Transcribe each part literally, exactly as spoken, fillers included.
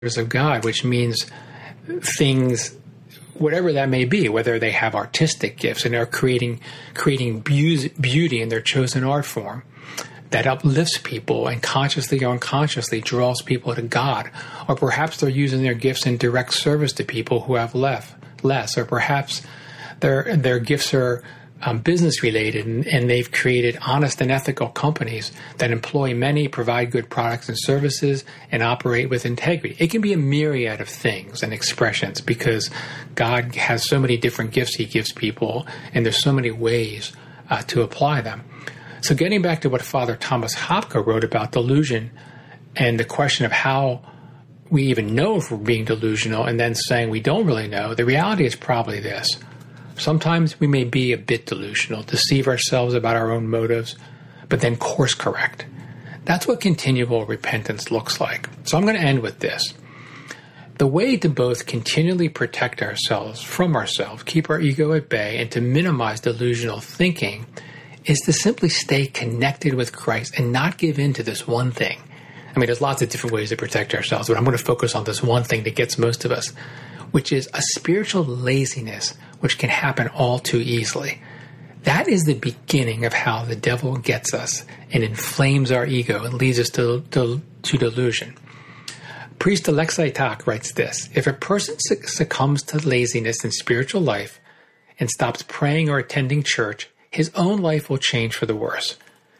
of God, which means things, whatever that may be, whether they have artistic gifts and are creating creating beauty in their chosen art form that uplifts people and consciously or unconsciously draws people to God, or perhaps they're using their gifts in direct service to people who have left, less, or perhaps their their gifts are um, business related and, and they've created honest and ethical companies that employ many, provide good products and services, and operate with integrity. It can be a myriad of things and expressions because God has so many different gifts He gives people, and there's so many ways uh, to apply them. So getting back to what Father Thomas Hopka wrote about delusion and the question of how we even know if we're being delusional and then saying we don't really know, the reality is probably this. Sometimes we may be a bit delusional, deceive ourselves about our own motives, but then course correct. That's what continual repentance looks like. So I'm going to end with this. The way to both continually protect ourselves from ourselves, keep our ego at bay, and to minimize delusional thinking is to simply stay connected with Christ and not give in to this one thing. I mean, there's lots of different ways to protect ourselves, but I'm going to focus on this one thing that gets most of us, which is a spiritual laziness, which can happen all too easily. That is the beginning of how the devil gets us and inflames our ego and leads us to, to, to delusion. Priest Alexei Tak writes this: if a person succumbs to laziness in spiritual life and stops praying or attending church, his own life will change for the worse.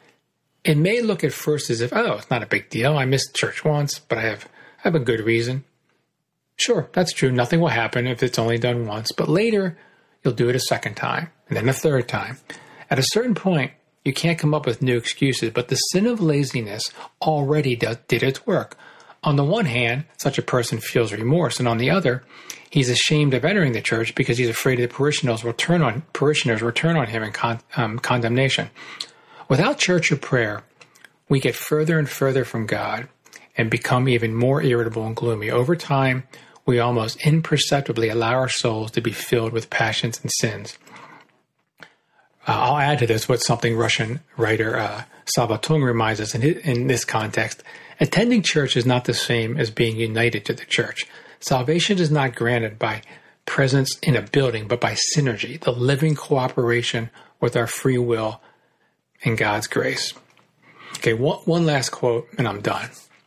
It may look at first as if, oh, it's not a big deal. I missed church once, but I have, I have a good reason. Sure, that's true. Nothing will happen if it's only done once, but later you'll do it a second time and then a third time. At a certain point, you can't come up with new excuses, but the sin of laziness already do, did its work. On the one hand, such a person feels remorse, and on the other, he's ashamed of entering the church because he's afraid the parishioners will turn on parishioners will turn on him in con, um, condemnation. Without church or prayer, we get further and further from God and become even more irritable and gloomy. Over time, we almost imperceptibly allow our souls to be filled with passions and sins. Uh, I'll add to this what something Russian writer uh, Sabatung reminds us in, his, in this context. Attending church is not the same as being united to the church. Salvation is not granted by presence in a building, but by synergy, the living cooperation with our free will and God's grace. Okay, one, one last quote, and I'm done.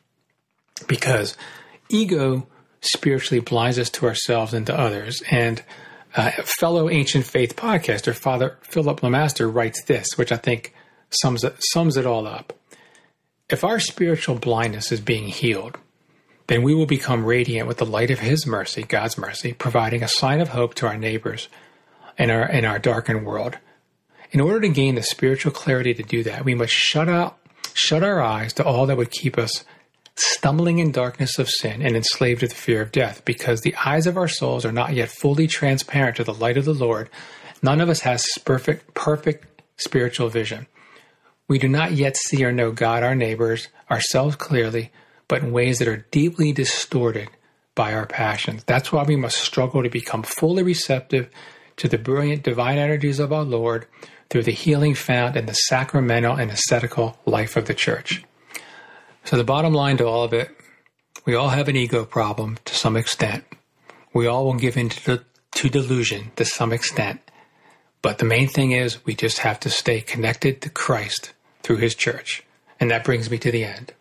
Because ego spiritually blinds us to ourselves and to others. And uh, fellow Ancient Faith podcaster, Father Philip Lemaster, writes this, which I think sums it, sums it all up. If our spiritual blindness is being healed, then we will become radiant with the light of His mercy, God's mercy, providing a sign of hope to our neighbors in our, in our darkened world. In order to gain the spiritual clarity to do that, we must shut out, shut our eyes to all that would keep us stumbling in darkness of sin and enslaved to the fear of death. Because the eyes of our souls are not yet fully transparent to the light of the Lord, none of us has perfect, perfect spiritual vision. We do not yet see or know God, our neighbors, ourselves clearly, but in ways that are deeply distorted by our passions. That's why we must struggle to become fully receptive to the brilliant divine energies of our Lord through the healing found in the sacramental and ascetical life of the Church. So the bottom line to all of it, we all have an ego problem to some extent. We all will give in to, to delusion to some extent. But the main thing is we just have to stay connected to Christ through His Church. And that brings me to the end.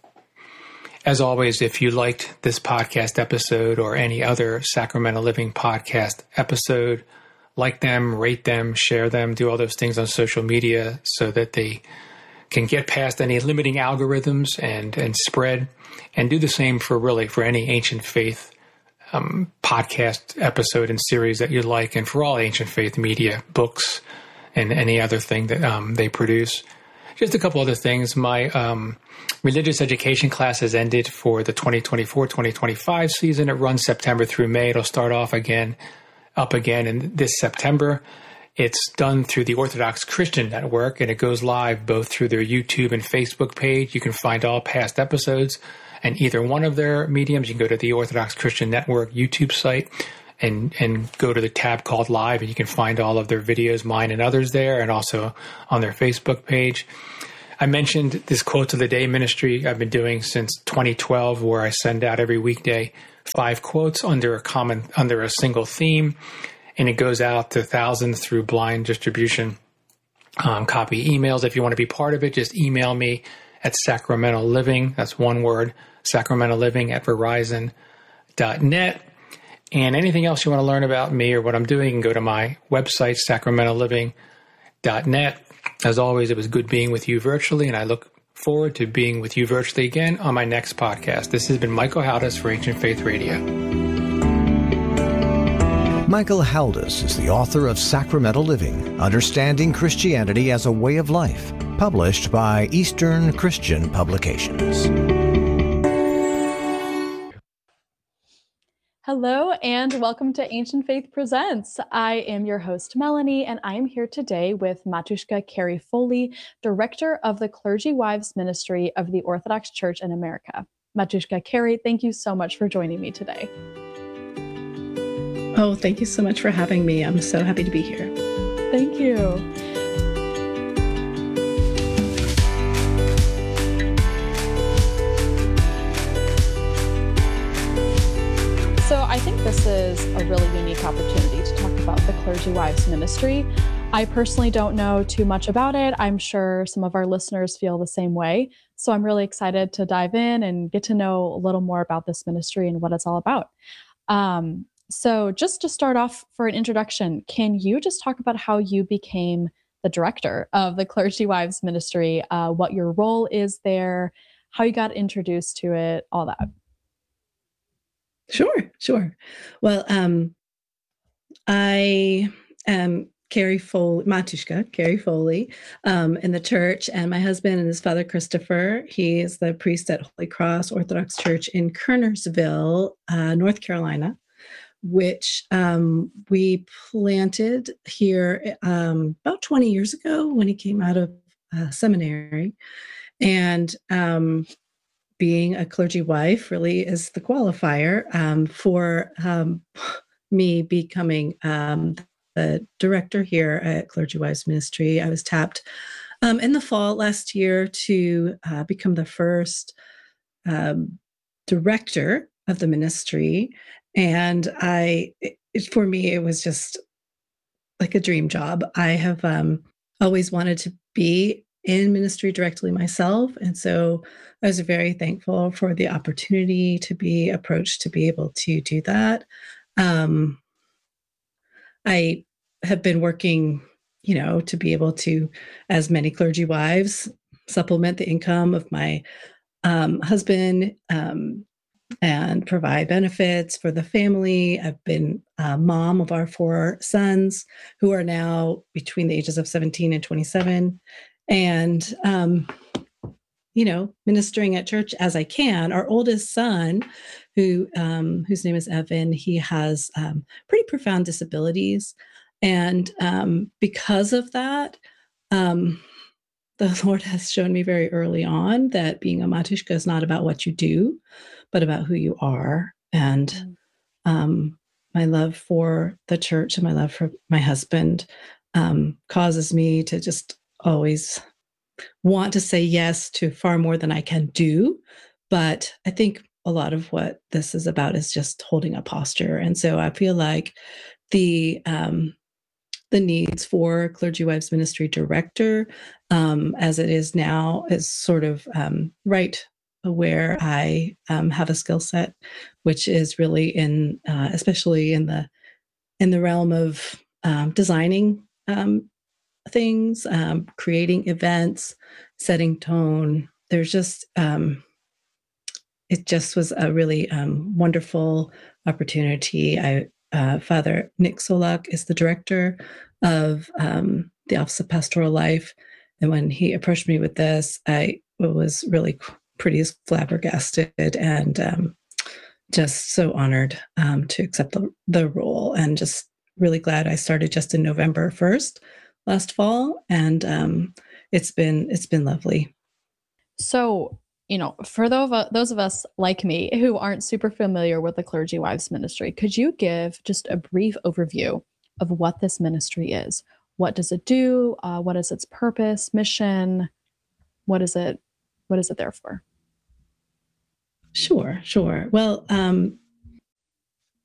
As always, if you liked this podcast episode or any other Sacramental Living podcast episode, like them, rate them, share them, do all those things on social media so that they can get past any limiting algorithms and, and spread. And do the same for really for any Ancient Faith um, podcast episode and series that you like, and for all Ancient Faith media, books, and any other thing that um, they produce. Just a couple other things. My um, religious education class has ended for the twenty twenty-four twenty twenty-five season. It runs September through May. It'll start off again, up again in this September. It's done through the Orthodox Christian Network, and it goes live both through their YouTube and Facebook page. You can find all past episodes and either one of their mediums. You can go to the Orthodox Christian Network YouTube site and, and go to the tab called Live, and you can find all of their videos, mine and others there, and also on their Facebook page. I mentioned this Quotes of the Day ministry I've been doing since twenty twelve, where I send out every weekday five quotes under a common, under a single theme, and it goes out to thousands through blind distribution. Um, copy emails. If you want to be part of it, just email me at Sacramento Living. That's one word, Sacramento Living at Verizon dot net. And anything else you want to learn about me or what I'm doing, you can go to my website, Sacramento Living dot net. As always, it was good being with you virtually, and I look forward to being with you virtually again on my next podcast. This has been Michael Haldus for Ancient Faith Radio. Michael Haldus is the author of Sacramento Living, Understanding Christianity as a Way of Life, published by Eastern Christian Publications. Hello and welcome to Ancient Faith Presents. I am your host, Melanie, and I am here today with Matushka Carey Foley, Director of the Clergy Wives Ministry of the Orthodox Church in America. Matushka Carey, thank you so much for joining me today. Oh, thank you so much for having me. I'm so happy to be here. Thank you. So I think this is a really unique opportunity to talk about the Clergy Wives Ministry. I personally don't know too much about it. I'm sure some of our listeners feel the same way. So I'm really excited to dive in and get to know a little more about this ministry and what it's all about. Um, So just to start off for an introduction, can you just talk about how you became the director of the Clergy Wives Ministry, uh, what your role is there, how you got introduced to it, all that? Sure, sure. Well, um, I am Carey Foley, Matushka Carey Foley, um, in the church, and my husband and his father, Christopher, he is the priest at Holy Cross Orthodox Church in Kernersville, uh, North Carolina, which um, we planted here um, about twenty years ago when he came out of uh, seminary. And um, being a clergy wife really is the qualifier um, for um, me becoming um, the director here at Clergy Wives Ministry. I was tapped um, in the fall last year to uh, become the first um, director of the ministry. And I, it, for me, it was just like a dream job. I have um, always wanted to be in ministry directly myself. And so I was very thankful for the opportunity to be approached to be able to do that. Um, I have been working, you know, to be able to, as many clergy wives, supplement the income of my um, husband, um, and provide benefits for the family. I've been a mom of our four sons who are now between the ages of seventeen and twenty-seven. And, um, you know, ministering at church as I can. Our oldest son, who um, whose name is Evan, he has um, pretty profound disabilities. And um, because of that, um, the Lord has shown me very early on that being a Matushka is not about what you do, but about who you are. And um, my love for the church and my love for my husband um, causes me to just always want to say yes to far more than I can do. But I think a lot of what this is about is just holding a posture. And so I feel like the um, the needs for Clergy Wives Ministry Director, um, as it is now, is sort of um, right where I um, have a skill set, which is really in, uh, especially in the in the realm of um, designing um, things, um, creating events, setting tone. There's just um, it just was a really um, wonderful opportunity. I uh, Father Nick Solak is the director of um, the Office of Pastoral Life, and when he approached me with this, I was really pretty flabbergasted and um, just so honored um, to accept the, the role, and just really glad I started just in November first last fall, and um, it's been it's been lovely. So, you know, for those of, those of us like me who aren't super familiar with the Clergy Wives Ministry, could you give just a brief overview of what this ministry is? What does it do? Uh, what is its purpose, mission? What is it? What is it there for? Sure, sure. Well, um,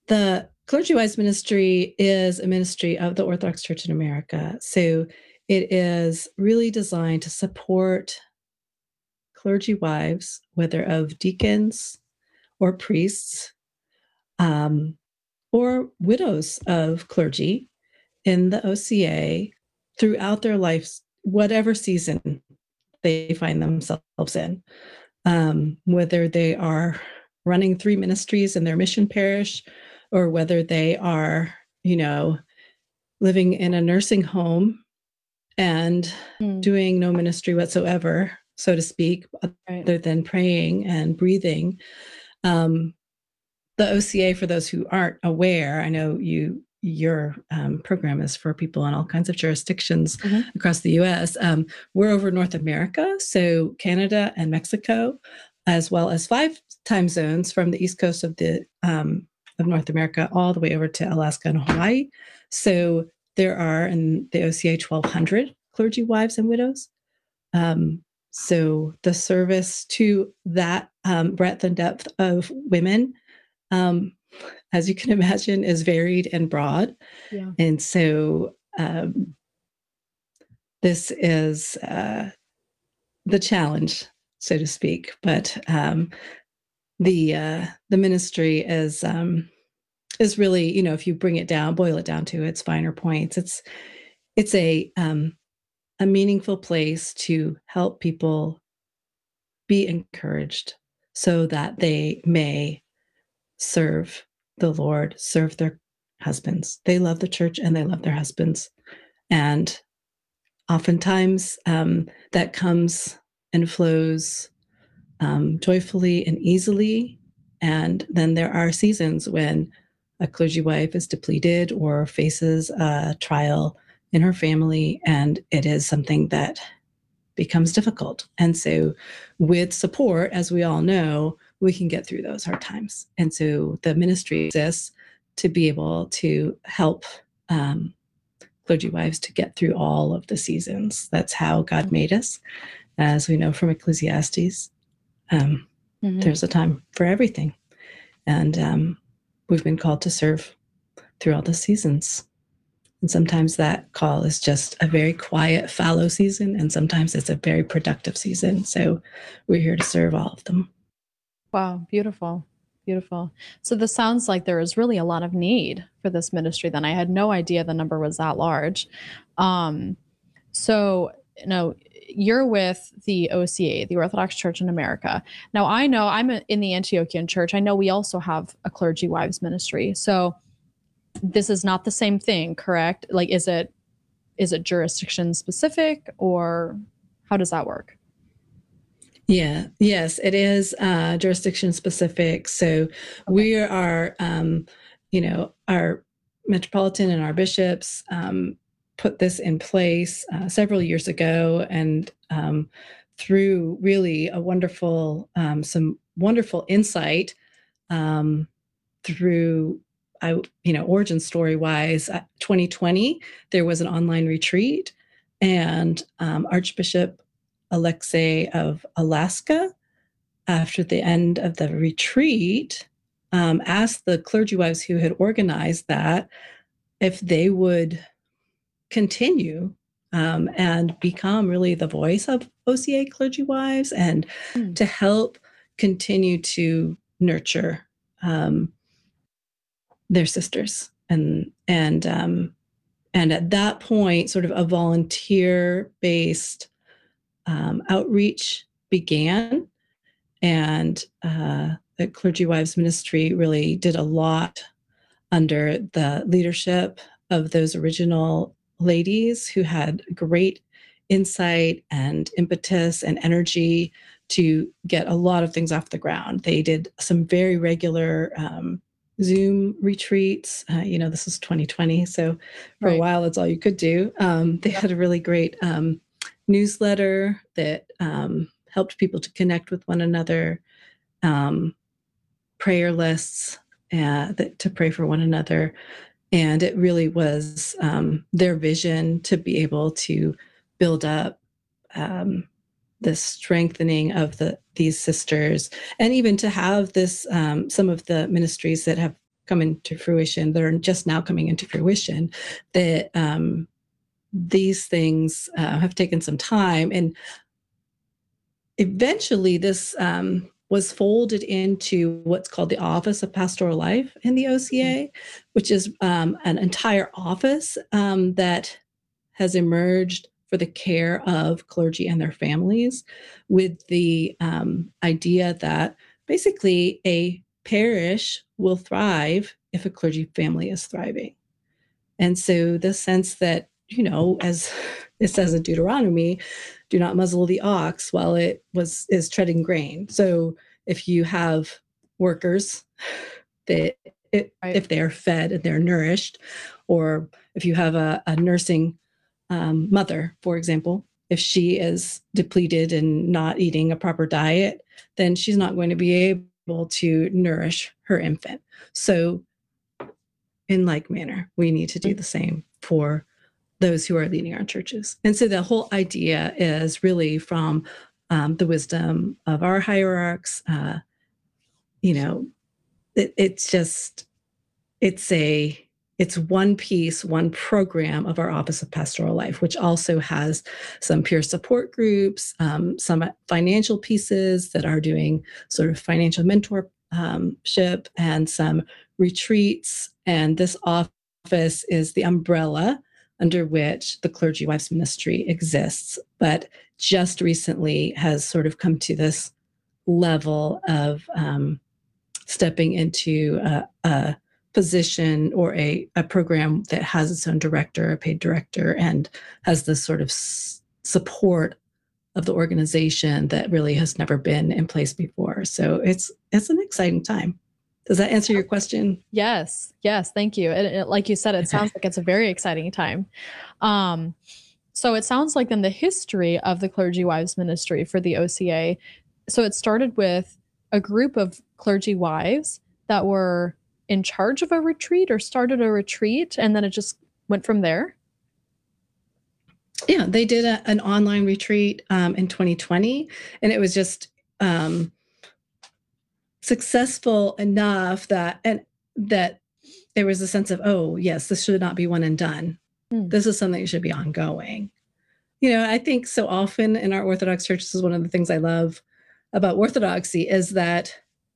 the Clergy Wives Ministry is a ministry of the Orthodox Church in America. So it is really designed to support clergy wives, whether of deacons or priests, um, or widows of clergy in the O C A throughout their lives, whatever season they find themselves in, um, whether they are running three ministries in their mission parish, or whether they are, you know, living in a nursing home and mm. doing no ministry whatsoever, so to speak, right. other than praying and breathing. Um, the O C A, for those who aren't aware, I know you your um, program is for people in all kinds of jurisdictions mm-hmm. across the U S. Um, we're over North America, so Canada and Mexico, as well as five time zones from the east coast of the um, of North America all the way over to Alaska and Hawaii. So there are in the O C A twelve hundred clergy wives and widows. Um, so the service to that um, breadth and depth of women, um, as you can imagine, is varied and broad. Yeah. And so um, this is uh, the challenge, so to speak. But um, the uh, the ministry is um, is really, you know, if you bring it down, boil it down to its finer points, it's it's a um, a meaningful place to help people be encouraged so that they may serve the Lord, serve their husbands. They love the church and they love their husbands. And oftentimes um, that comes and flows um, joyfully and easily. And then there are seasons when a clergy wife is depleted or faces a trial in her family, and it is something that becomes difficult. And so with support, as we all know, we can get through those hard times. And so the ministry exists to be able to help um, clergy wives to get through all of the seasons. That's how God made us. As we know from Ecclesiastes, um, mm-hmm. there's a time for everything. And um, we've been called to serve through all the seasons. And sometimes that call is just a very quiet, fallow season, and sometimes it's a very productive season. So we're here to serve all of them. Wow, beautiful, beautiful. So this sounds like there is really a lot of need for this ministry then. I had no idea the number was that large. Um, so, you know, you're with the O C A, the Orthodox Church in America. Now, I know I'm in the Antiochian Church. I know we also have a clergy wives ministry. So this is not the same thing, correct? Like, is it is it jurisdiction specific, or how does that work? Yeah, yes, it is uh, jurisdiction specific. So okay. we are, um, you know, our metropolitan and our bishops um, put this in place uh, several years ago, and um, through really a wonderful, um, some wonderful insight um, through. I, you know, origin story wise, twenty twenty, there was an online retreat, and um, Archbishop Alexei of Alaska, after the end of the retreat, um, asked the clergy wives who had organized that if they would continue um, and become really the voice of O C A clergy wives and mm. to help continue to nurture um, their sisters. And, and, um, and at that point, sort of a volunteer-based um, outreach began. And uh, the Clergy Wives Ministry really did a lot under the leadership of those original ladies who had great insight and impetus and energy to get a lot of things off the ground. They did some very regular um, Zoom retreats. Uh, you know, this was twenty twenty, so for right. a while, that's all you could do. Um, they had a really great um, newsletter that um, helped people to connect with one another, um, prayer lists uh, that, to pray for one another. And it really was um, their vision to be able to build up um, the strengthening of the these sisters, and even to have this um, some of the ministries that have come into fruition, that are just now coming into fruition, that um, these things uh, have taken some time. And eventually this um, was folded into what's called the Office of Pastoral Life in the O C A, which is um, an entire office um, that has emerged for the care of clergy and their families, with the um, idea that basically a parish will thrive if a clergy family is thriving. And so the sense that, you know, as it says in Deuteronomy, do not muzzle the ox while it was is treading grain. So if you have workers that it, Right. if they are fed and they're nourished, or if you have a, a nursing um, mother, for example, if she is depleted and not eating a proper diet, then she's not going to be able to nourish her infant. So in like manner, we need to do the same for those who are leading our churches. And so the whole idea is really from um, the wisdom of our hierarchs. Uh, you know, it, it's just, it's a, it's one piece, one program of our Office of Pastoral Life, which also has some peer support groups, um, some financial pieces that are doing sort of financial mentorship, and some retreats. And this office is the umbrella under which the Clergy Wives Ministry exists, but just recently has sort of come to this level of um, stepping into a, a position or a, a program that has its own director, a paid director, and has this sort of s- support of the organization that really has never been in place before. So it's it's an exciting time. Does that answer your question? Yes. Yes. Thank you. And it, like you said, it sounds like it's a very exciting time. Um, so it sounds like then the history of the Clergy Wives Ministry for the O C A. So it started with a group of clergy wives that were in charge of a retreat, or started a retreat, and then it just went from there. Yeah, they did a, an online retreat um, in twenty twenty, and it was just um, successful enough that and that there was a sense of, oh yes, this should not be one and done. Hmm. This is something that should be ongoing. You know, I think so often in our Orthodox churches, is one of the things I love about Orthodoxy is that,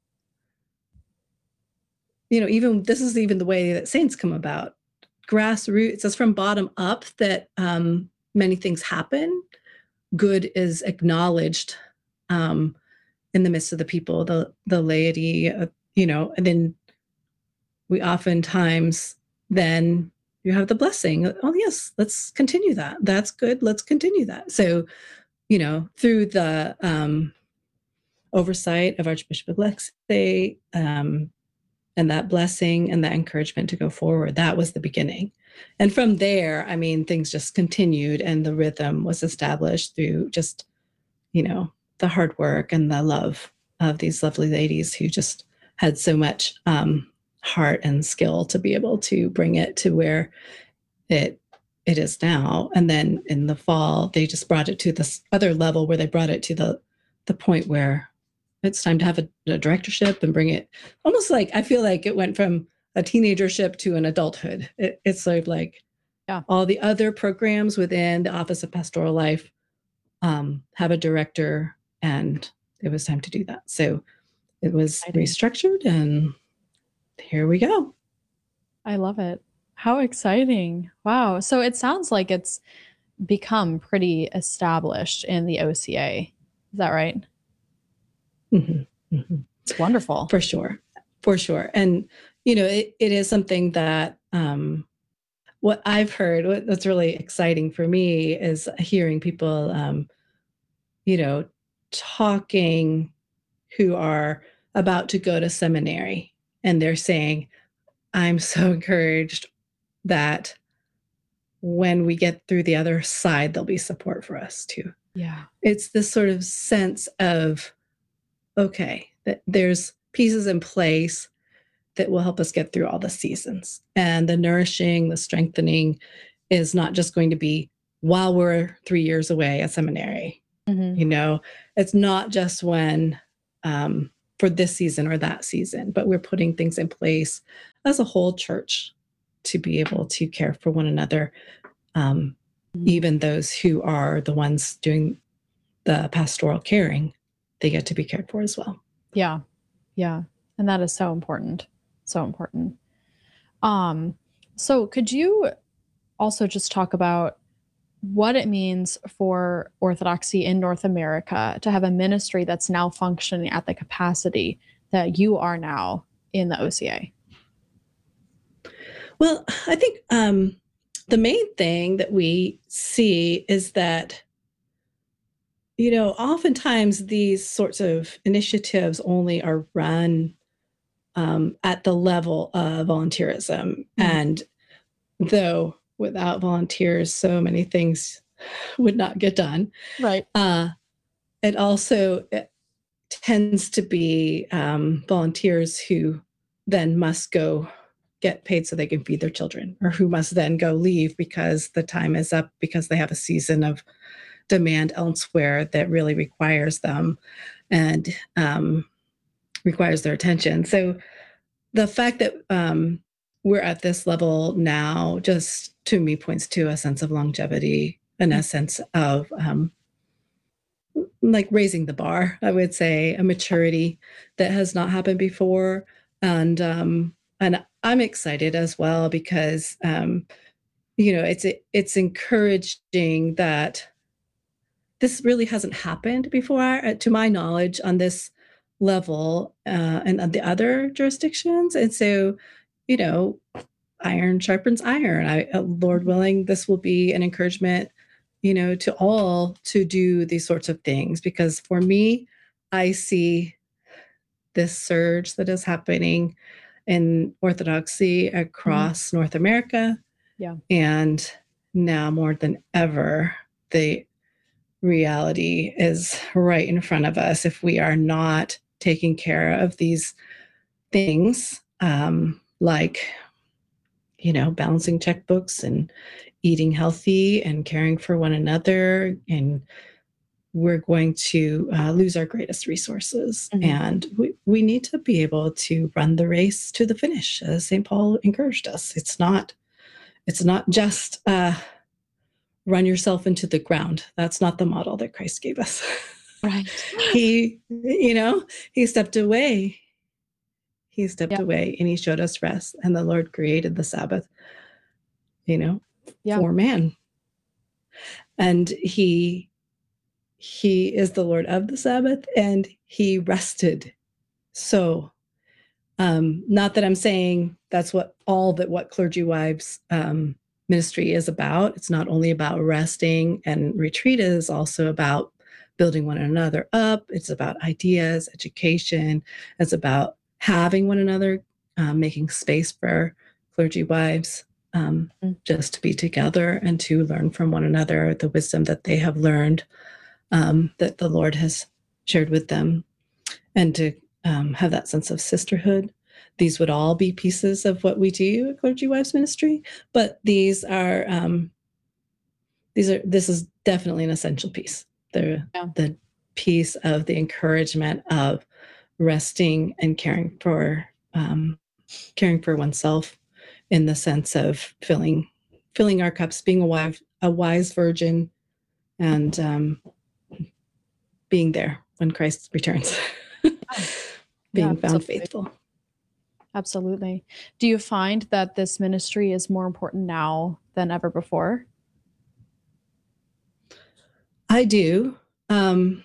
you know, even this is even the way that saints come about. Grassroots, it's from bottom up that um, many things happen. Good is acknowledged um, in the midst of the people, the the laity, uh, you know, and then we oftentimes then you have the blessing. Oh yes, let's continue that. That's good. Let's continue that. So, you know, through the um, oversight of Archbishop Alexei, um, and that blessing and that encouragement to go forward, that was the beginning. And from there, I mean, things just continued, and the rhythm was established through just, you know, the hard work and the love of these lovely ladies who just had so much um, heart and skill to be able to bring it to where it it is now. And then in the fall, they just brought it to this other level where they brought it to the the point where it's time to have a, a directorship and bring it almost like, I feel like it went from a teenagership to an adulthood. It, it's sort of like Yeah. all the other programs within the Office of Pastoral Life um, have a director, and it was time to do that. So it was Exciting. restructured, and here we go. I love it. How exciting. Wow. So it sounds like it's become pretty established in the O C A. Is that right? Mm-hmm. Mm-hmm. It's wonderful. For sure. For sure. And, you know, it, it is something that um, what I've heard, what, what's really exciting for me is hearing people, um, you know, talking who are about to go to seminary, and they're saying, I'm so encouraged that when we get through the other side, there'll be support for us too. Yeah. It's this sort of sense of, okay, that there's pieces in place that will help us get through all the seasons. And the nourishing, the strengthening is not just going to be while we're three years away at seminary. Mm-hmm. You know, it's not just when um, for this season or that season, but we're putting things in place as a whole church to be able to care for one another, um, mm-hmm. even those who are the ones doing the pastoral caring, they get to be cared for as well. Yeah, yeah, and that is so important, so important. Um, so could you also just talk about what it means for Orthodoxy in North America to have a ministry that's now functioning at the capacity that you are now in the O C A? Well, I think um, the main thing that we see is that, you know, oftentimes these sorts of initiatives only are run um, at the level of volunteerism. Mm-hmm. And though without volunteers, so many things would not get done. Right. Uh, it also it tends to be um, volunteers who then must go get paid so they can feed their children, or who must then go leave because the time is up because they have a season of demand elsewhere that really requires them and um, requires their attention. So the fact that um, we're at this level now just to me points to a sense of longevity and a sense of um, like raising the bar, I would say, a maturity that has not happened before. And um, and I'm excited as well because, um, you know, it's it's encouraging that this really hasn't happened before, to my knowledge, on this level uh, and on the other jurisdictions. And so, you know, iron sharpens iron. I, uh, Lord willing, this will be an encouragement, you know, to all to do these sorts of things. Because for me, I see this surge that is happening in Orthodoxy across mm-hmm. North America. Yeah. And now more than ever, the reality is right in front of us. If we are not taking care of these things, um, like, you know, balancing checkbooks and eating healthy and caring for one another, and we're going to uh, lose our greatest resources. Mm-hmm. And we, we need to be able to run the race to the finish, as Saint Paul encouraged us. It's not, it's not just uh, run yourself into the ground. That's not the model that Christ gave us. Right. He, you know, he stepped away. He stepped yep. away and he showed us rest. And the Lord created the Sabbath, you know, yeah. for man. And he, he is the Lord of the Sabbath, and he rested. So, um, not that I'm saying that's what all that what Clergy Wives um, ministry is about. It's not only about resting, and retreat is also about building one another up. It's about ideas, education. It's about having one another, um, making space for clergy wives um, mm-hmm. just to be together and to learn from one another the wisdom that they have learned, um, that the Lord has shared with them, and to um, have that sense of sisterhood. These would all be pieces of what we do at Clergy Wives Ministry, but these are um, these are this is definitely an essential piece. The yeah. the piece of the encouragement of resting and caring for um, caring for oneself, in the sense of filling filling our cups, being a wise a wise virgin, and um, being there when Christ returns, being yeah, found absolutely. faithful. Absolutely. Do you find that this ministry is more important now than ever before? I do. Um,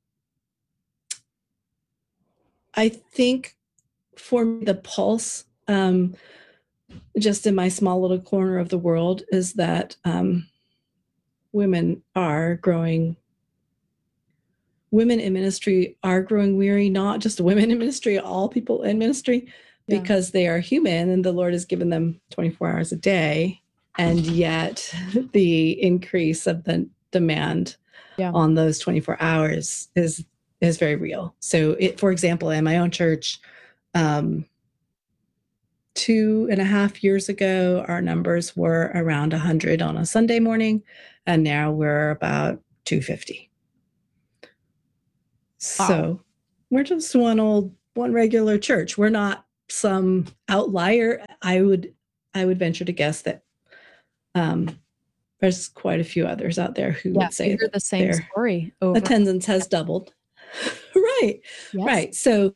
I think for me, the pulse, um, just in my small little corner of the world, is that um, women are growing. Women in ministry are growing weary, not just women in ministry, all people in ministry, yeah. because they are human and the Lord has given them twenty-four hours a day. And yet the increase of the demand yeah. on those twenty-four hours is is very real. So it, for example, in my own church, um, two and a half years ago, our numbers were around one hundred on a Sunday morning, and now we're about two hundred fifty. Wow. So we're just one old one regular church. We're not some outlier. I would I would venture to guess that um, there's quite a few others out there who Yeah, would say we hear that the same their story over. attendance has doubled. Right. Yes. Right. So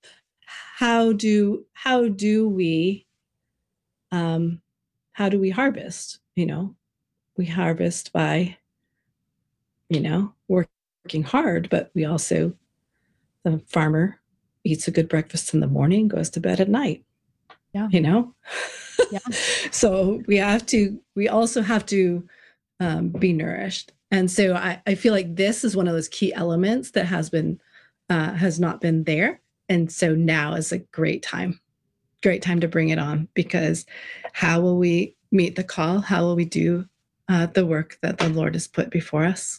how do how do we um how do we harvest? You know, we harvest by, you know, working hard, but we also, the farmer eats a good breakfast in the morning, goes to bed at night. Yeah. You know? Yeah. So we have to, we also have to um, be nourished. And so I, I feel like this is one of those key elements that has been, uh, has not been there. And so now is a great time, great time to bring it on, because how will we meet the call? How will we do uh, the work that the Lord has put before us?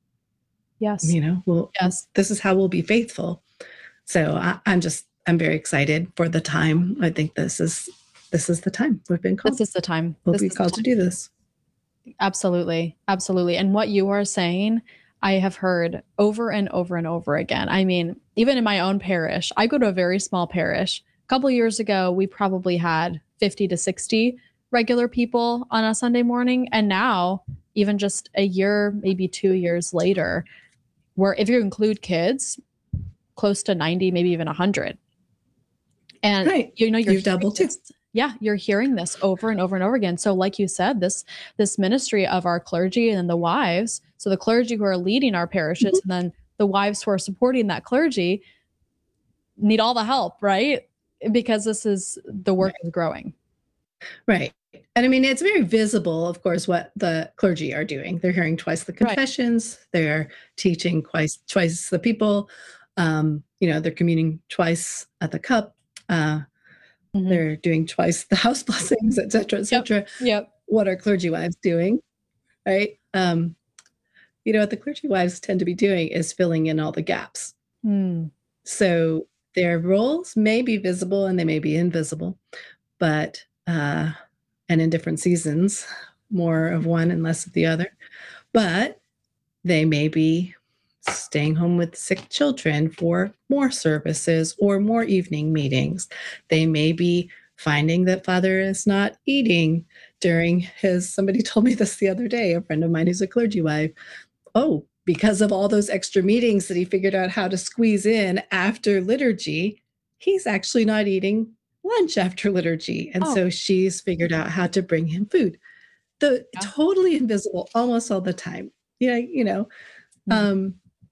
Yes. You know, well, yes. This is how we'll be faithful. So I, I'm just, I'm very excited for the time. I think this is, this is the time we've been called. This is the time. We'll this be called to do this. Absolutely. Absolutely. And what you are saying, I have heard over and over and over again. I mean, even in my own parish, I go to a very small parish. A couple of years ago, we probably had fifty to sixty regular people on a Sunday morning. And now, even just a year, maybe two years later, where if you include kids, close to ninety, maybe even one hundred. And right. you know, you're You've doubled too. Yeah, you're hearing this over and over and over again. So like you said, this this ministry of our clergy and then the wives, so the clergy who are leading our parishes, mm-hmm. and then the wives who are supporting that clergy need all the help, right? Because this is, the work right. is growing. Right. And I mean, it's very visible, of course, what the clergy are doing. They're hearing twice the confessions. Right. They're teaching twice, twice the people. Um, you know, they're communing twice at the cup. Uh, mm-hmm. They're doing twice the house blessings, et cetera, et cetera. Yep. yep. What are clergy wives doing? Right. Um, you know, what the clergy wives tend to be doing is filling in all the gaps. Mm. So their roles may be visible and they may be invisible, but, uh, and in different seasons, more of one and less of the other, but they may be staying home with sick children for more services or more evening meetings. They may be finding that Father is not eating during his, somebody told me this the other day, a friend of mine who's a clergy wife. Oh, because of all those extra meetings that he figured out how to squeeze in after liturgy, he's actually not eating lunch after liturgy. And oh. so she's figured out how to bring him food. The yeah. totally invisible almost all the time. Yeah, you know, mm-hmm. um,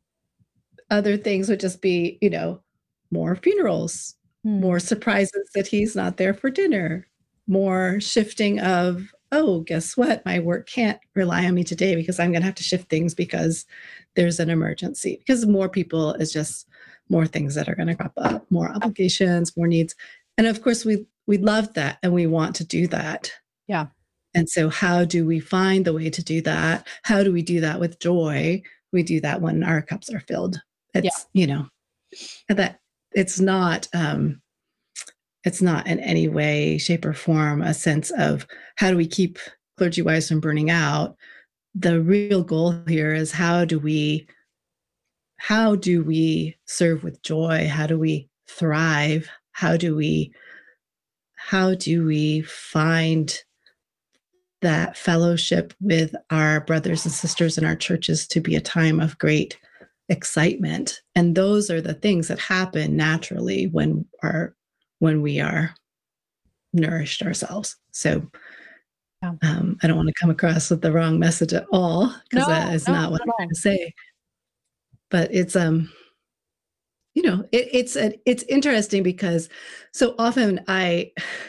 other things would just be, you know, more funerals, mm. more surprises that he's not there for dinner, more shifting of, oh, guess what? My work can't rely on me today because I'm going to have to shift things because there's an emergency. Because more people is just more things that are going to crop up, more obligations, more needs. And of course, we we love that and we want to do that. Yeah. And so how do we find the way to do that? How do we do that with joy? We do that when our cups are filled. It's, yeah. you know, that it's not, um, it's not in any way, shape, or form a sense of how do we keep clergy wives from burning out. The real goal here is how do we, how do we serve with joy? How do we thrive? How do we, how do we find that fellowship with our brothers and sisters in our churches to be a time of great excitement? And those are the things that happen naturally when our when we are nourished ourselves. So yeah. um, I don't want to come across with the wrong message at all, because no, that is no, not what I'm trying to say. But it's um, you know, it, it's a, it's interesting because so often I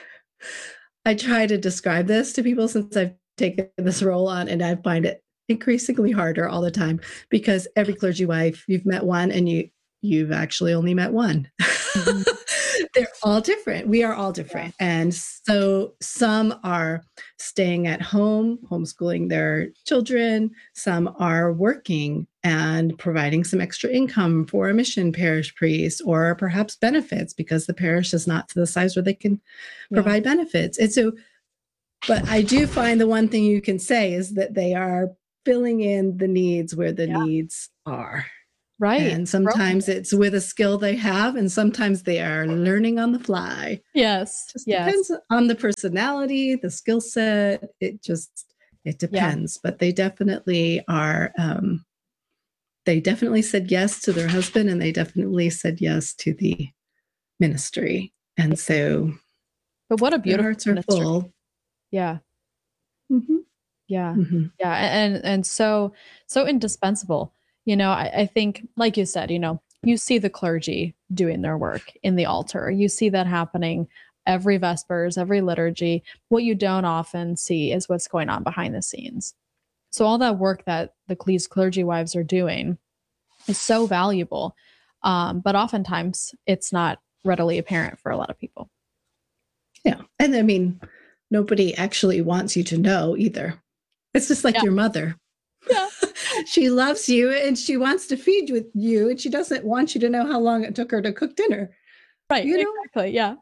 I try to describe this to people since I've taken this role on, and I find it increasingly harder all the time because every clergy wife, you've met one and you you've actually only met one. Mm-hmm. They're all different. We are all different. Yeah. And so some are staying at home, homeschooling their children. Some are working and providing some extra income for a mission parish priest, or perhaps benefits because the parish is not to the size where they can yeah. provide benefits. And so, but I do find the one thing you can say is that they are filling in the needs where the yeah. needs are. Right. And sometimes it's with a skill they have, and sometimes they are learning on the fly. Yes. Just Yes. depends on the personality, the skill set. It just, it depends. Yeah. But they definitely are, um, they definitely said yes to their husband, and they definitely said yes to the ministry. And so, but what a beautiful their hearts are ministry. full. Yeah. Mm-hmm. Yeah. Mm-hmm. Yeah. And, and so, so indispensable. You know, I, I think, like you said, you know, you see the clergy doing their work in the altar. You see that happening every Vespers, every liturgy. What you don't often see is what's going on behind the scenes. So all that work that the these clergy wives are doing is so valuable. Um, but oftentimes it's not readily apparent for a lot of people. Yeah. And I mean, nobody actually wants you to know either. It's just like yeah. your mother. Yeah. She loves you and she wants to feed with you, and she doesn't want you to know how long it took her to cook dinner. Right. You know? Exactly. Yeah.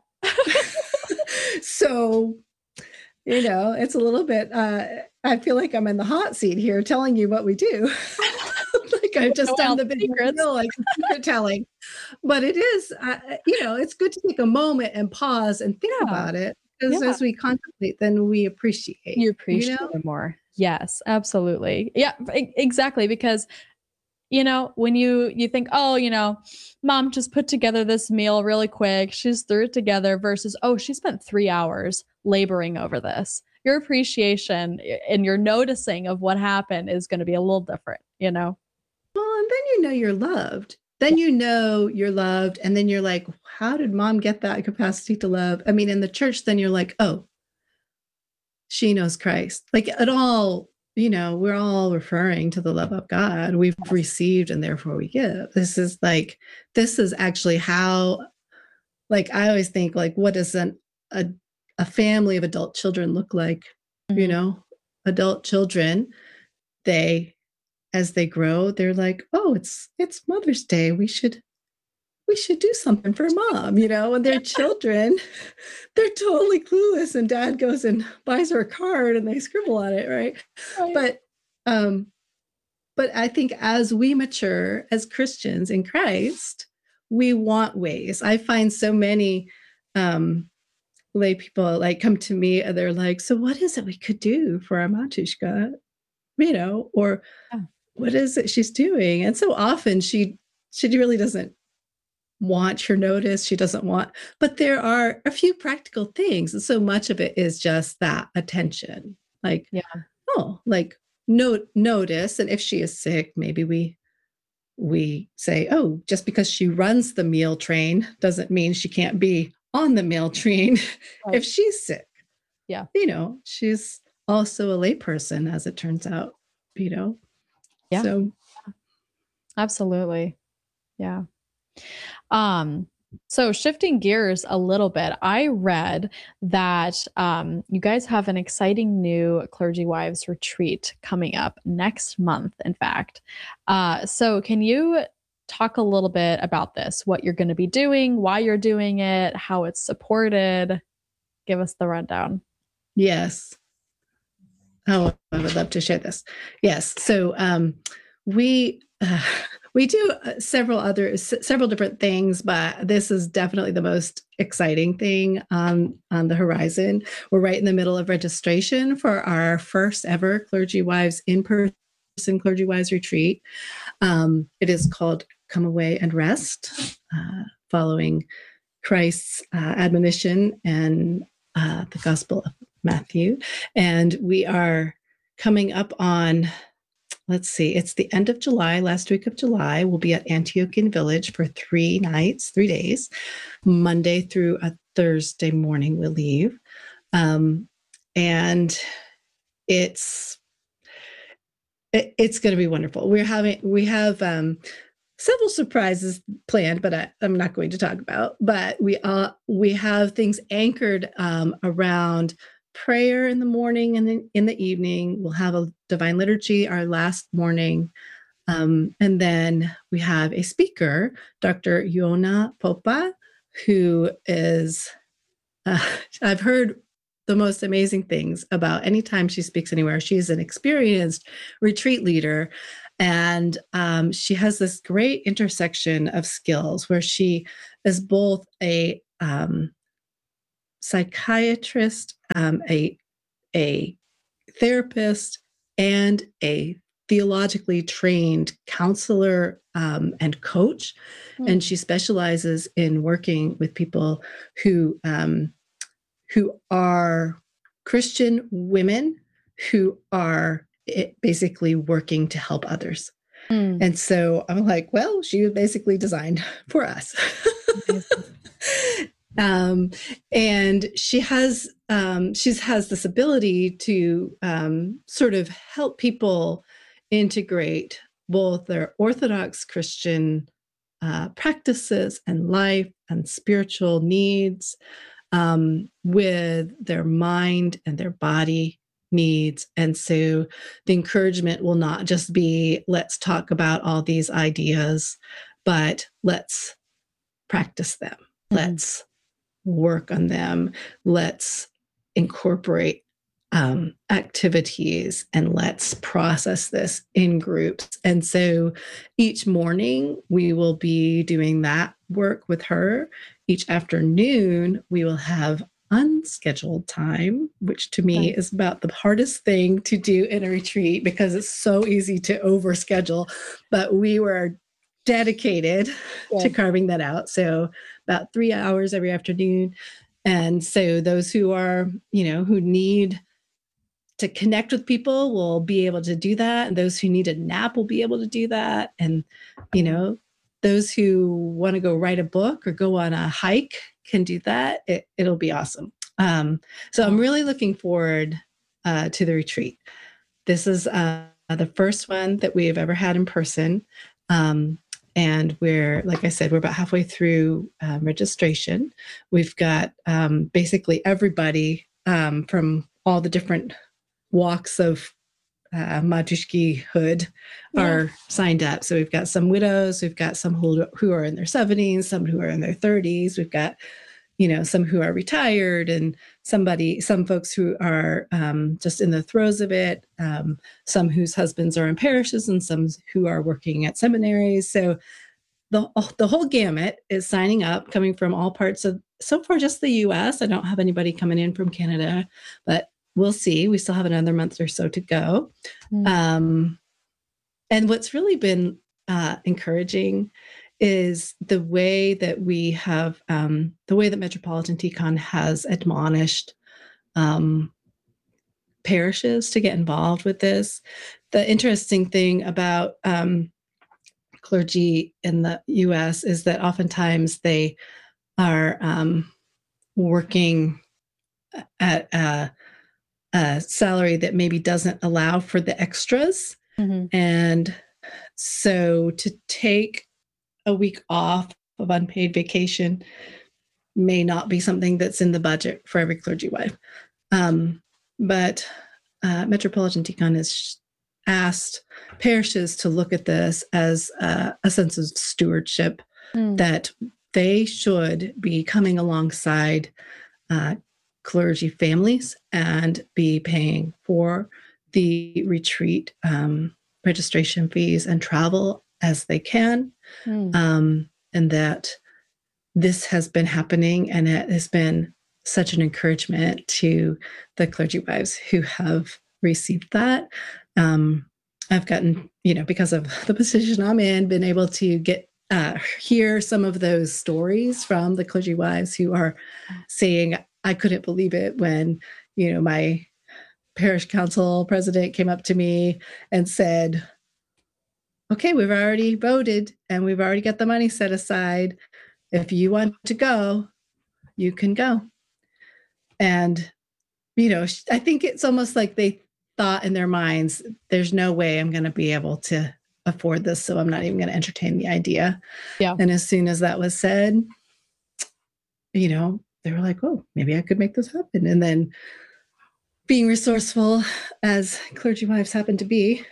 So, you know, it's a little bit, uh, I feel like I'm in the hot seat here telling you what we do. Like I've just done the big reveal, like secret telling. But it is, uh, you know, it's good to take a moment and pause and think yeah. about it. Because yeah. as we contemplate, then we appreciate. You appreciate you know? it more. Yes, absolutely. Yeah, exactly. Because, you know, when you, you think, oh, you know, mom just put together this meal really quick. She's threw it together versus, oh, she spent three hours laboring over this. Your appreciation and your noticing of what happened is going to be a little different, you know? Well, and then you know you're loved. Then you know you're loved. And then you're like, how did mom get that capacity to love? I mean, in the church, then you're like, oh, she knows Christ. Like it all, you know, we're all referring to the love of God. We've received and therefore we give. This is like, this is actually how, like, I always think like, what does an, a, a family of adult children look like? Mm-hmm. You know, adult children, they, as they grow, they're like, oh, it's, it's Mother's Day. We should, we should do something for mom, you know, and their children, they're totally clueless, and dad goes and buys her a card and they scribble on it. Right. right. But, um, but I think as we mature as Christians in Christ, we want ways. I find so many, um, lay people like come to me and they're like, so what is it we could do for our Matushka, you know, or yeah. what is it she's doing? And so often she, she really doesn't want your notice. She doesn't want, but there are a few practical things. And so much of it is just that attention, like, yeah. oh, like note, notice. And if she is sick, maybe we, we say, oh, just because she runs the meal train doesn't mean she can't be on the meal train right. if she's sick. Yeah. You know, she's also a layperson, as it turns out, you know? Yeah. So absolutely. Yeah. Um, so shifting gears a little bit, I read that um, you guys have an exciting new Clergy Wives retreat coming up next month, in fact. Uh, so can you talk a little bit about this, what you're going to be doing, why you're doing it, how it's supported? Give us the rundown. Yes. Oh, I would love to share this. Yes. So um, we... Uh, We do several other, several different things, but this is definitely the most exciting thing on, on the horizon. We're right in the middle of registration for our first ever Clergy Wives in-person Clergy Wives retreat. Um, it is called Come Away and Rest, uh, following Christ's uh, admonition and uh, the Gospel of Matthew. And we are coming up on, let's see, it's the end of July, last week of July. We'll be at Antiochian Village for three nights, three days, Monday through a Thursday morning we'll leave. Um, and it's, it, it's going to be wonderful. We're having, we have um, several surprises planned, but I, I'm not going to talk about, but we, uh, we have things anchored um, around prayer in the morning and then in the evening. We'll have a divine liturgy our last morning. Um, and then we have a speaker, Doctor Yona Popa, who is, uh, I've heard the most amazing things about anytime she speaks anywhere. She's an experienced retreat leader. And um, she has this great intersection of skills where she is both a um, psychiatrist, um, a, a therapist, and a theologically trained counselor um, and coach. Mm. And she specializes in working with people who um, who are Christian women who are basically working to help others. Mm. And so I'm like, well, she was basically designed for us. um, and she has um, she has this ability to um, sort of help people integrate both their Orthodox Christian uh, practices and life and spiritual needs um, with their mind and their body needs. And so the encouragement will not just be, let's talk about all these ideas, but let's practice them. Mm-hmm. Let's work on them. Let's incorporate um, activities, and let's process this in groups. And so each morning we will be doing that work with her. Each afternoon we will have unscheduled time, which to me right. is about the hardest thing to do in a retreat because it's so easy to overschedule. But we were dedicated yeah. to carving that out. So about three hours every afternoon. And so those who are, you know, who need to connect with people will be able to do that. And those who need a nap will be able to do that. And, you know, those who want to go write a book or go on a hike can do that. It, it'll be awesome. Um, so I'm really looking forward uh, to the retreat. This is uh, the first one that we have ever had in person. Um, and we're, like I said, we're about halfway through uh, registration. We've got um, basically everybody um, from all the different walks of uh, Matushki-hood yeah. are signed up. So we've got some widows, we've got some who, who are in their seventies, some who are in their thirties. We've got, you know, some who are retired, and somebody, some folks who are um, just in the throes of it, um, some whose husbands are in parishes, and some who are working at seminaries. So the the whole gamut is signing up, coming from all parts of, so far just the U S. I don't have anybody coming in from Canada, but we'll see. We still have another month or so to go. Mm. Um, and what's really been uh, encouraging is the way that we have, um, the way that Metropolitan T C O N has admonished um, parishes to get involved with this. The interesting thing about um, clergy in the U S is that oftentimes they are um, working at a, a salary that maybe doesn't allow for the extras. Mm-hmm. And so to take a week off of unpaid vacation may not be something that's in the budget for every clergy wife. Um, but uh, Metropolitan T C O N has asked parishes to look at this as uh, a sense of stewardship, mm. that they should be coming alongside uh, clergy families and be paying for the retreat um, registration fees and travel as they can. Mm. Um, and that this has been happening, and it has been such an encouragement to the clergy wives who have received that. Um, I've gotten, you know, because of the position I'm in, been able to get uh, hear some of those stories from the clergy wives who are saying, I couldn't believe it when, you know, my parish council president came up to me and said, okay, we've already voted and we've already got the money set aside. If you want to go, you can go. And, you know, I think it's almost like they thought in their minds, there's no way I'm going to be able to afford this, so I'm not even going to entertain the idea. Yeah. And as soon as that was said, you know, they were like, oh, maybe I could make this happen. And then being resourceful as clergy wives happen to be,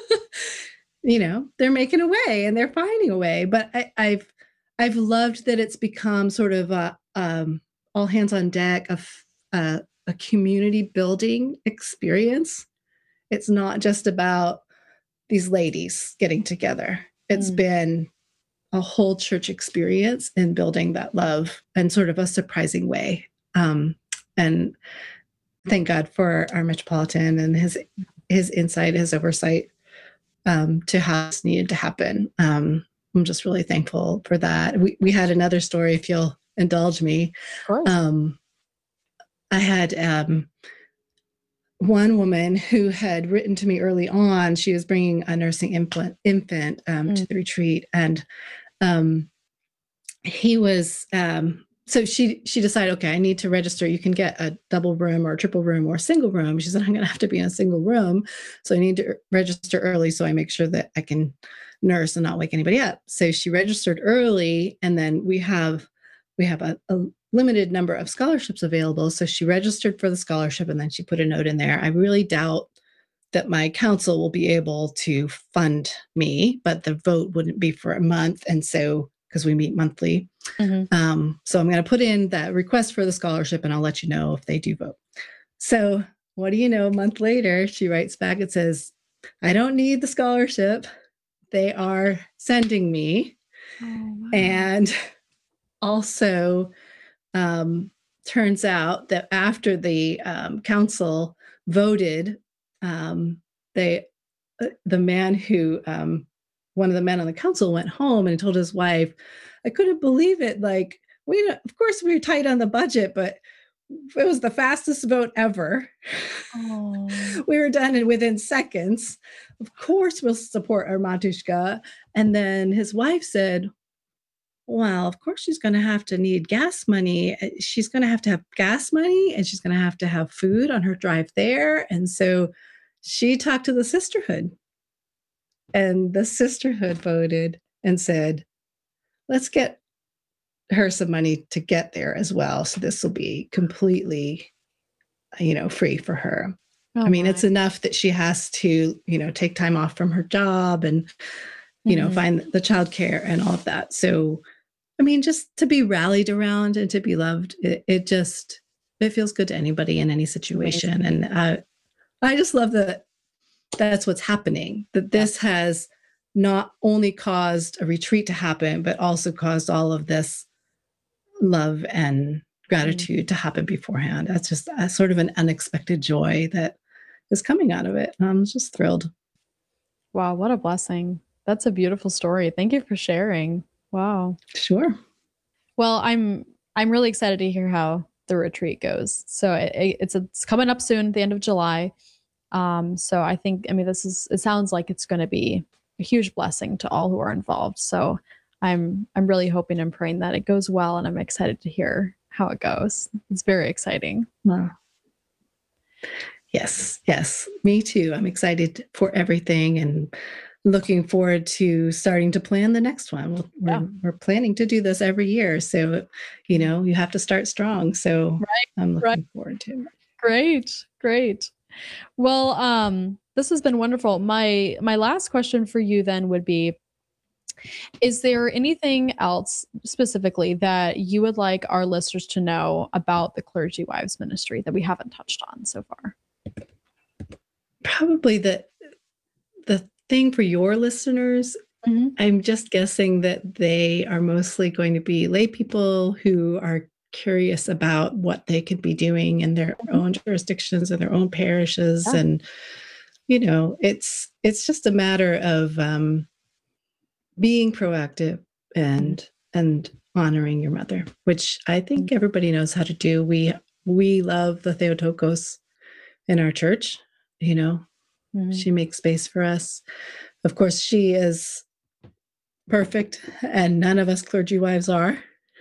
you know, they're making a way and they're finding a way. But I, I've I've loved that it's become sort of a um, all hands on deck of uh, a community building experience. It's not just about, these ladies getting together. It's Mm. been a whole church experience in building that love in sort of a surprising way. Um, and thank God for our Metropolitan and his his insight, his oversight um, to how this needed to happen. Um, I'm just really thankful for that. We we had another story, if you'll indulge me. Of course. Um, I had um, one woman who had written to me early on. She was bringing a nursing infant, infant um, Mm. to the retreat, and um, he was. Um, so she she decided, okay, I need to register. You can get a double room or a triple room or a single room. She said, I'm going to have to be in a single room, so I need to register early so I make sure that I can nurse and not wake anybody up. So she registered early, and then we have we have a, a limited number of scholarships available. So she registered for the scholarship, and then she put a note in there. I really doubt that my council will be able to fund me, but the vote wouldn't be for a month. And so, because we meet monthly. Mhm. Um, so I'm going to put in that request for the scholarship, and I'll let you know if they do vote. So what do you know? A month later, she writes back and says, I don't need the scholarship. They are sending me. Oh, wow. And also, um, turns out that after the um, council voted, um, they uh, the man who um, one of the men on the council went home and told his wife, I couldn't believe it. Like, we, of course, we were tight on the budget, but it was the fastest vote ever. Oh. We were done in within seconds. Of course, we'll support our Matushka. And then his wife said, well, of course, she's going to have to need gas money. She's going to have to have gas money, and she's going to have to have food on her drive there. And so she talked to the sisterhood, and the sisterhood voted and said, let's get her some money to get there as well. So this will be completely, you know, free for her. Oh, I mean, my. it's enough that she has to, you know, take time off from her job and, you know, Mhm. find the childcare and all of that. So, I mean, just to be rallied around and to be loved, it, it just, it feels good to anybody in any situation. Amazing. And I, I just love that that's what's happening, that this has not only caused a retreat to happen, but also caused all of this love and gratitude to happen beforehand. That's just a sort of an unexpected joy that is coming out of it. I'm just thrilled. Wow, what a blessing. That's a beautiful story. Thank you for sharing. Wow. Sure. Well, I'm I'm really excited to hear how the retreat goes. So it, it- it's it's coming up soon, at the end of July. Um, so I think, I mean, this is, it sounds like it's going to be a huge blessing to all who are involved. So I'm I'm really hoping and praying that it goes well, and I'm excited to hear how it goes. It's very exciting. Wow. Yes, yes, me too. I'm excited for everything and looking forward to starting to plan the next one. We're, Yeah. we're, we're planning to do this every year. So, you know, you have to start strong. So Right, I'm looking right. forward to it. Great, great. Well, um, this has been wonderful. My my last question for you then would be, is there anything else specifically that you would like our listeners to know about the Clergy Wives Ministry that we haven't touched on so far? Probably the, the thing for your listeners, Mhm. I'm just guessing that they are mostly going to be lay people who are curious about what they could be doing in their Mhm. own jurisdictions and their own parishes. Yeah. And, you know, it's it's just a matter of um, being proactive and and honoring your mother, which I think everybody knows how to do. We we love the Theotokos in our church. You know, Mhm. she makes space for us. Of course, she is perfect, and none of us clergy wives are.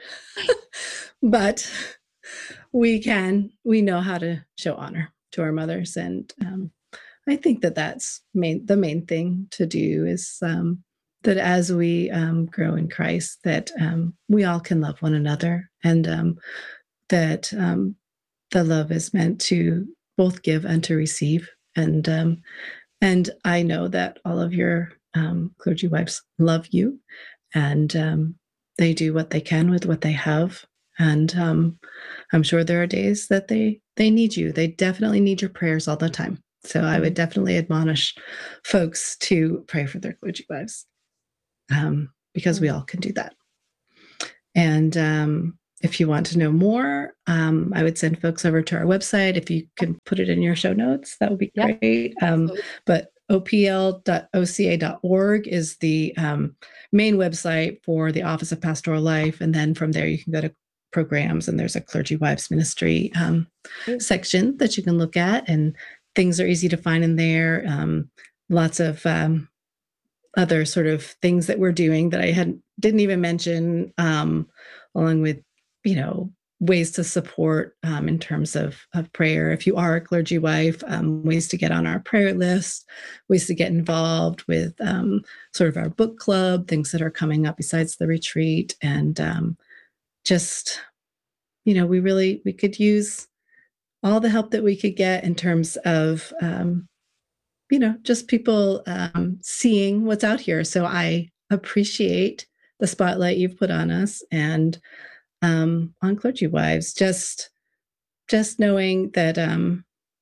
But we can, we know how to show honor to our mothers. And um, I think that that's main, the main thing to do is um, that as we um, grow in Christ, that um, we all can love one another, and um, that um, the love is meant to both give and to receive. And um, and I know that all of your um, clergy wives love you, and um, they do what they can with what they have. And um, I'm sure there are days that they they need you. They definitely need your prayers all the time. So I would definitely admonish folks to pray for their clergy wives, um, because we all can do that. And um, if you want to know more, um, I would send folks over to our website. If you can put it in your show notes, that would be Yeah, great. Um, but O P L dot O C A dot org is the um, main website for the Office of Pastoral Life. And then from there, you can go to programs, and there's a Clergy Wives Ministry um, section that you can look at, and things are easy to find in there. Um, lots of um, other sort of things that we're doing that I hadn't didn't even mention, um, along with, you know, ways to support um, in terms of, of prayer. If you are a clergy wife, um, ways to get on our prayer list, ways to get involved with um, sort of our book club, things that are coming up besides the retreat. And um, just, you know, we really, we could use all the help that we could get in terms of, um, you know, just people um, seeing what's out here. So I appreciate the spotlight you've put on us and um, on Clergy Wives, just, just knowing that, um,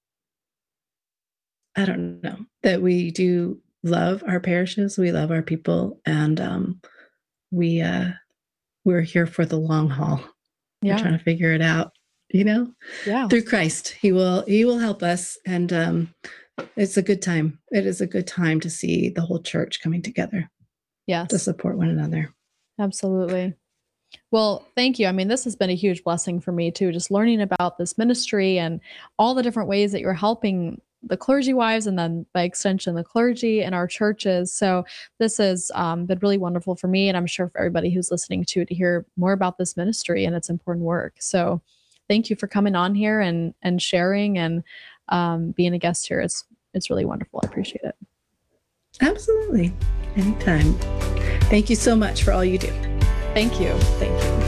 I don't know, that we do love our parishes, we love our people, and um, we, uh, we're here for the long haul. Yeah. We're trying to figure it out, you know, Yeah. through Christ. He will, he will help us. And um, it's a good time. It is a good time to see the whole church coming together. Yes. To support one another. Absolutely. Well, thank you. I mean, this has been a huge blessing for me too, just learning about this ministry and all the different ways that you're helping the clergy wives, and then by extension, the clergy in our churches. So this has um, been really wonderful for me, and I'm sure for everybody who's listening to to hear more about this ministry and its important work. So thank you for coming on here and and sharing and um, being a guest here. It's it's really wonderful. I appreciate it. Absolutely. Anytime. Thank you so much for all you do. Thank you. Thank you.